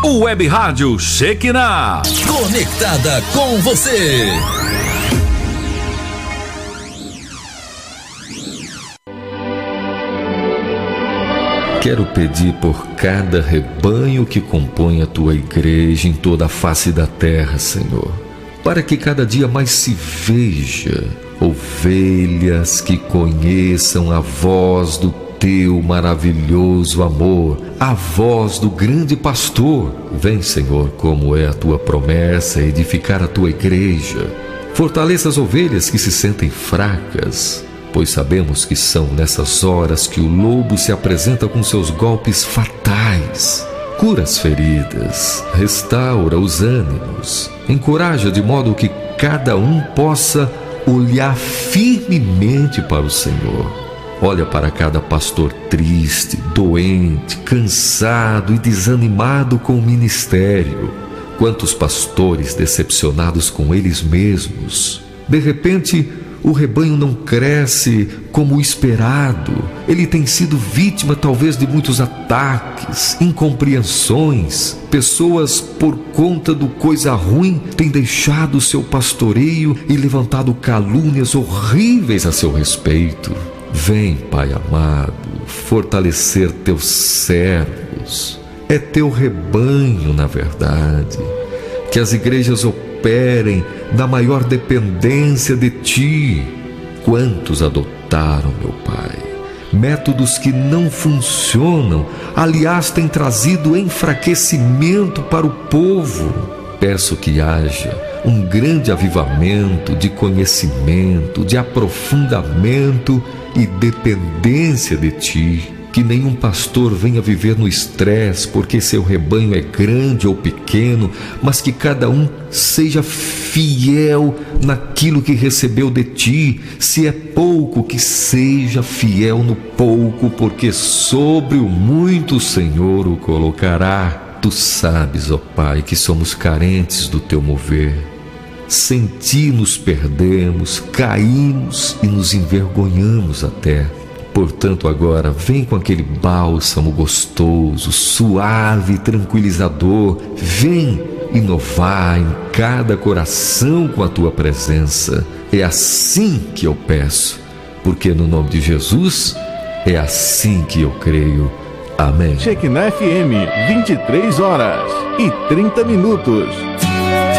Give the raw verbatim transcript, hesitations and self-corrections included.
Web Rádio Shekinah. Conectada com você. Quero pedir por cada rebanho que compõe a tua igreja em toda a face da terra, Senhor, para que cada dia mais se veja ovelhas que conheçam a voz do teu maravilhoso amor, a voz do grande pastor. Vem, Senhor, como é a tua promessa, edificar a tua igreja. Fortaleça as ovelhas que se sentem fracas, pois sabemos que são nessas horas que o lobo se apresenta com seus golpes fatais. Cura as feridas, restaura os ânimos, encoraja de modo que cada um possa olhar firmemente para o Senhor. Olha para cada pastor triste, doente, cansado e desanimado com o ministério. Quantos pastores decepcionados com eles mesmos. De repente, o rebanho não cresce como o esperado. Ele tem sido vítima talvez de muitos ataques, incompreensões. Pessoas, por conta do coisa ruim, têm deixado o seu pastoreio e levantado calúnias horríveis a seu respeito. Vem, Pai amado, fortalecer teus servos. É teu rebanho, na verdade. Que as igrejas operem na maior dependência de ti. Quantos adotaram, meu Pai, métodos que não funcionam, aliás, têm trazido enfraquecimento para o povo. Peço que haja um grande avivamento de conhecimento, de aprofundamento e dependência de ti. Que nenhum pastor venha viver no estresse porque seu rebanho é grande ou pequeno, mas que cada um seja fiel naquilo que recebeu de ti. Se é pouco, que seja fiel no pouco, porque sobre o muito o Senhor o colocará. Tu sabes, ó Pai, que somos carentes do teu mover. Sem ti nos perdemos, caímos e nos envergonhamos até. Portanto, agora, vem com aquele bálsamo gostoso, suave e tranquilizador. Vem inovar em cada coração com a tua presença. É assim que eu peço, porque no nome de Jesus, é assim que eu creio. Amém. Shekinah F M, vinte e três horas e trinta minutos.